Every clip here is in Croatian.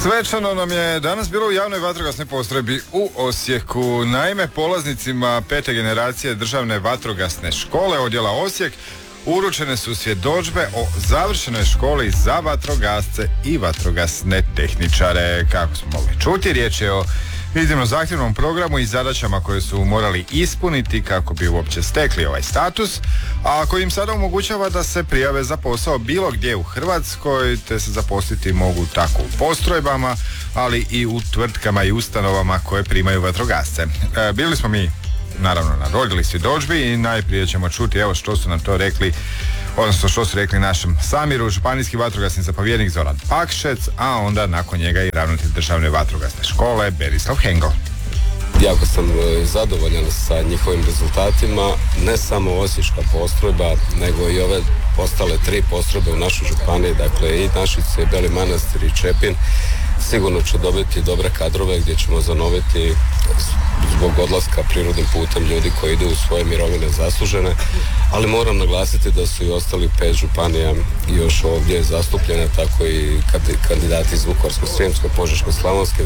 Svečano nam je danas bilo u javnoj vatrogasnoj postrojbi u Osijeku. Naime, polaznicima 5. generacije državne vatrogasne škole odjela Osijek uručene su svjedodžbe o završenoj školi za vatrogasce i vatrogasne tehničare. Kako smo mogli čuti, riječ je o iznimno zahtjevnom programu i zadaćama koje su morali ispuniti kako bi uopće stekli ovaj status, a koji im sada omogućava da se prijave za posao bilo gdje u Hrvatskoj, te se zaposliti mogu tako u postrojbama, ali i u tvrtkama i ustanovama koje primaju vatrogasce. Bili smo mi naravno na dodjeli svjedodžbi i najprije ćemo čuti evo što su nam to rekli, odnosno što su rekli našem Samiru, županijski vatrogasni zapovjednik Zoran Pakšec, a onda nakon njega i ravnatelj državne vatrogasne škole Berislav Hengel. Jako sam zadovoljan sa njihovim rezultatima, ne samo osječka postrojba, nego i ove ostale 3 postrojbe u našoj županiji, dakle i Našice, Beli Manastir i Čepin. Sigurno će dobiti dobre kadrove gdje ćemo zanoviti zbog odlaska prirodnim putem ljudi koji idu u svoje mirovine zaslužene, ali moram naglasiti da su i ostali 5 županija još ovdje zastupljene, tako i kandidati iz Vukovarsko-srijemske, Požeško-slavonske,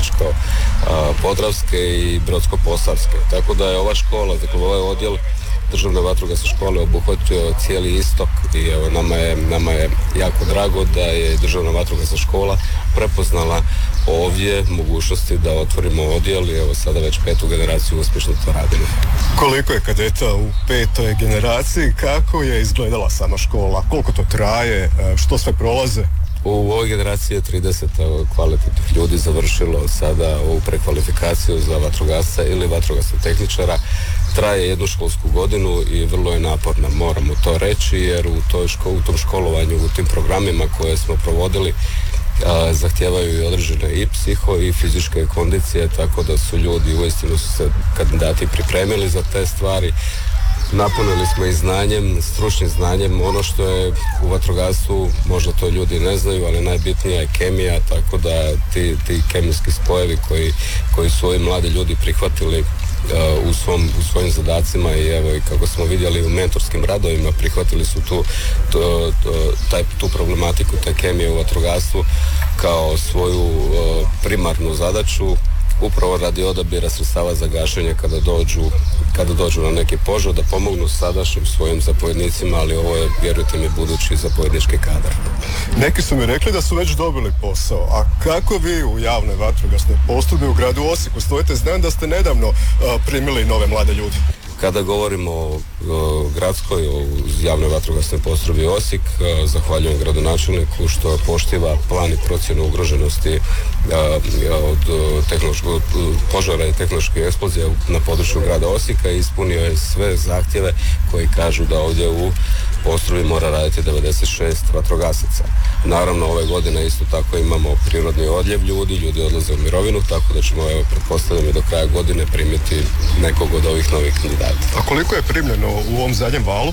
Virovitičko-podravske i Brodsko-posavske. Tako da je ova škola, dakle ovaj odjel državne vatrogasne škole obuhvatio cijeli istok i evo nama je jako drago da je državna vatrogasna škola prepoznala ovdje mogućnosti da otvorimo odjel i evo sada već 5. generaciju uspješno to radimo. Koliko je kadeta u 5. generaciji, kako je izgledala sama škola, koliko to traje, što sve prolaze? U ovoj generaciji je 30 kvalitetnih ljudi završilo sada ovu prekvalifikaciju za vatrogasca ili vatrogasnog tehničara. Traje jednu školsku godinu i vrlo je naporna, moramo to reći, jer u tom školovanju, u tim programima koje smo provodili, zahtijevaju i određene i psiho i fizičke kondicije, tako da su ljudi, uistinu su se kandidati pripremili za te stvari. Napunili smo i znanjem, stručnim znanjem, ono što je u vatrogastvu, možda to ljudi ne znaju, ali najbitnija je kemija, tako da ti kemijski spojevi koji su ovi mladi ljudi prihvatili u svojim zadacima i evo i kako smo vidjeli u mentorskim radovima, prihvatili su tu problematiku te kemije u vatrogastvu kao svoju primarnu zadaću, upravo radi odabira sredstava za gašenje kada dođu na neki požar, da pomognu sadašnjim svojim zapovjednicima, ali ovo je, vjerujte mi, budući zapovjednički kadar. Neki su mi rekli da su već dobili posao, a kako vi u javnoj vatrogasnoj postrojbi u gradu Osijeku stojite? Znam da ste nedavno primili nove mlade ljudi. Kada govorimo o gradskoj, o javnoj vatrogasnoj postrojbi Osijek, zahvaljujem gradonačelniku što poštiva plan i procjenu ugroženosti od požara i tehnoloških eksplozija na području grada Osijeka i ispunio je sve zahtjeve koji kažu da ovdje u postrojbi mora raditi 96 vatrogasaca. Naravno, ove godine isto tako imamo prirodni odljev ljudi odlaze u mirovinu, tako da ćemo, pretpostavljam, i do kraja godine primiti nekog od ovih novih kandidata. A koliko je primljeno u ovom zadnjem valu?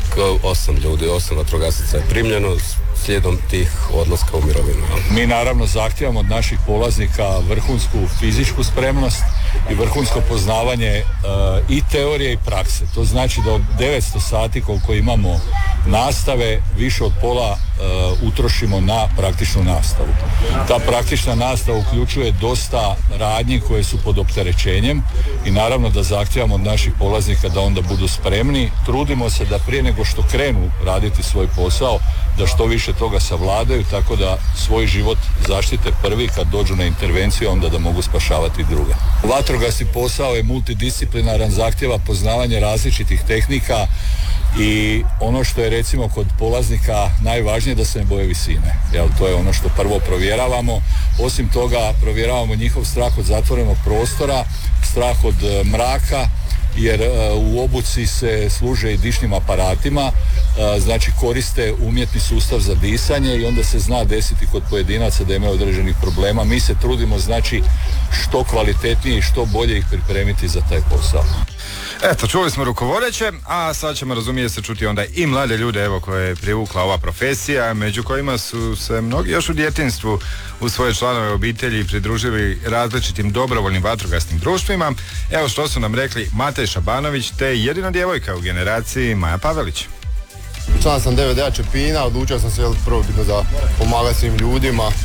8 ljudi, 8 vatrogasaca je primljeno slijedom tih odlaska u mirovinu. Mi naravno zahtijevamo od naših polaznika vrhunsku fizičku spremnost i vrhunsko poznavanje i teorije i prakse. To znači da od 900 sati koliko imamo nastave, više od pola utrošimo na praktičnu nastavu. Ta praktična nastava uključuje dosta radnji koje su pod opterećenjem i naravno da zahtijevamo od naših polaznika da onda budu spremni. Trudimo se da prije nego što krenu raditi svoj posao, da što više toga savladaju, tako da svoj život zaštite prvi, kad dođu na intervenciju, onda da mogu spašavati druge. Vatrogasni posao je multidisciplinaran, zahtjeva poznavanje različitih tehnika i ono što je recimo kod polaznika najvažnije da se ne boje visine. To je ono što prvo provjeravamo. Osim toga provjeravamo njihov strah od zatvorenog prostora, strah od mraka, jer u obuci se služe i dišnim aparatima, znači koriste umjetni sustav za disanje i onda se zna desiti kod pojedinaca da imaju određenih problema. Mi se trudimo znači što kvalitetnije i što bolje ih pripremiti za taj posao. Eto, čuli smo rukovodeće, a sad ćemo, razumije se, čuti onda i mlade ljude, evo, koje je privukla ova profesija, među kojima su se mnogi još u djetinjstvu u svoje članove obitelji pridružili različitim dobrovoljnim vatrogasnim društvima. Evo što su nam rekli Matej Šabanović te jedina djevojka u generaciji Maja Pavelić. Član sam DVD-a Čepina, odlučio sam se prvobitno da pomagati svim ljudima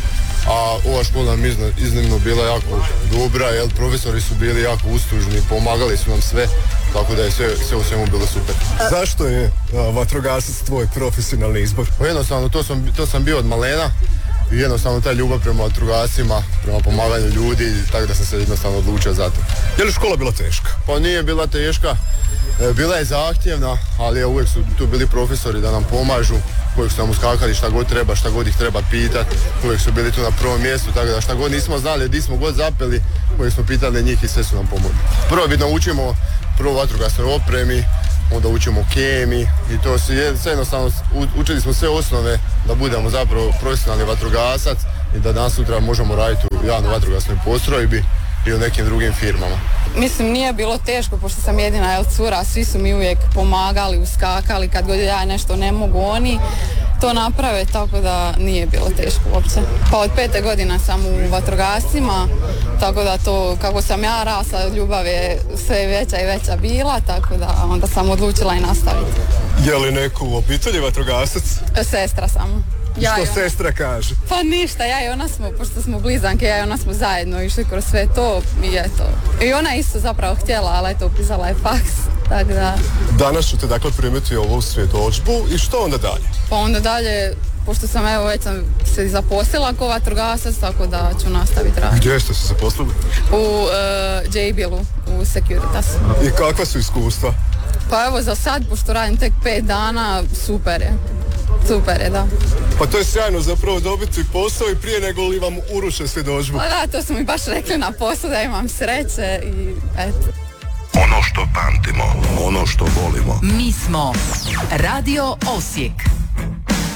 a ova škola nam iznimno bila jako dobra, jer profesori su bili jako uslužni, pomagali su nam sve, tako da je sve u svemu bilo super. Zašto je vatrogasac tvoj profesionalni izbor? Pa jednostavno, to sam bio od malena i jednostavno ta ljubav prema vatrogascima, prema pomaganju ljudi, tako da sam se jednostavno odlučio za to. Je li škola bila teška? Pa nije bila teška, bila je zahtjevna, ali uvijek su tu bili profesori da nam pomažu, uvijek su nam uskakali šta god treba, šta god ih treba pitati, uvijek su bili tu na prvom mjestu, tako da šta god nismo znali, gdje smo god zapeli, uvijek smo pitali njih i sve su nam pomogli. Prvo bi naučimo vatrogasnoj opremi, onda učimo kemiji i to sve jednostavno, učili smo sve osnove da budemo zapravo profesionalni vatrogasac i da danas sutra možemo raditi u javnoj vatrogasnoj postrojbi i u nekim drugim firmama. Mislim, nije bilo teško, pošto sam jedina cura, svi su mi uvijek pomagali, uskakali, kad god ja nešto ne mogu, oni to naprave, tako da nije bilo teško uopće. Pa od 5. godina sam u vatrogascima, tako da to, kako sam ja rasla, ljubav je sve veća i veća bila, tako da onda sam odlučila i nastaviti. Je li neko u obitelji vatrogasac? Sestra sam. Što sestra kaže? Pa ništa, ja i ona smo, pošto smo blizanke, ja i ona smo zajedno išli kroz sve to i eto. I ona isto zapravo htjela, ali eto, upisala je faks, tako da... Danas ćete dakle primiti ovu svjedodžbu i što onda dalje? Pa onda dalje, pošto sam već sam se zaposlila kao vatrogasac, tako da ću nastaviti raditi. Gdje ste se zaposlili? U Jabilu, u Securitas. I kakva su iskustva? Pa evo za sad, pošto radim tek 5 dana, super je. Super je, da. Pa to je sjajno zapravo dobiti posao i prije nego li vam uruče svjedodžbu. Pa da, to su mi baš rekli na poslu da imam sreće i eto. Ono što pamtimo, ono što volimo. Mi smo Radio Osijek.